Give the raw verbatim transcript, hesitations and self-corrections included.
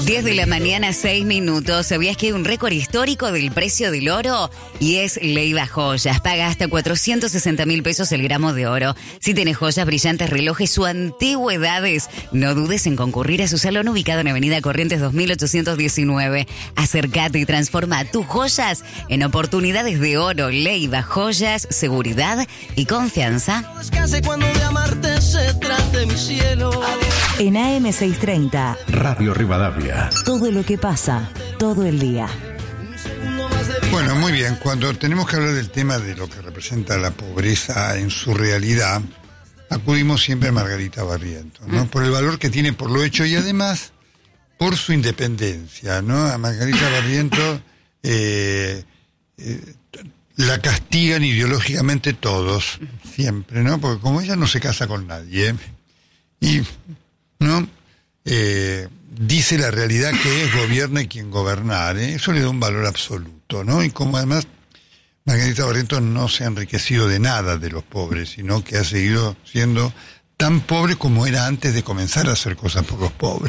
diez de la mañana, seis minutos. ¿Sabías que hay un récord histórico del precio del oro? Y es Leiva Joyas. Paga hasta cuatrocientos sesenta mil pesos el gramo de oro. Si tienes joyas, brillantes, relojes o antigüedades, no dudes en concurrir a su salón ubicado en Avenida Corrientes dos mil ochocientos diecinueve. Acércate y transforma tus joyas en oportunidades de oro. Leiva Joyas, seguridad y confianza. En A M seiscientos treinta, Radio Rivadavia. Todo lo que pasa, todo el día. Bueno, muy bien. Cuando tenemos que hablar del tema de lo que representa la pobreza en su realidad, acudimos siempre a Margarita Barrientos, ¿no? Por el valor que tiene por lo hecho y además por su independencia, ¿no? A Margarita Barrientos eh, eh, la castigan ideológicamente todos, siempre, ¿no? Porque como ella no se casa con nadie, ¿eh? y no eh, dice la realidad que es gobierna y quien gobernar, ¿eh? Eso le da un valor absoluto, ¿no? Y como además Margarita Barrientos no se ha enriquecido de nada de los pobres, sino que ha seguido siendo tan pobre como era antes de comenzar a hacer cosas por los pobres.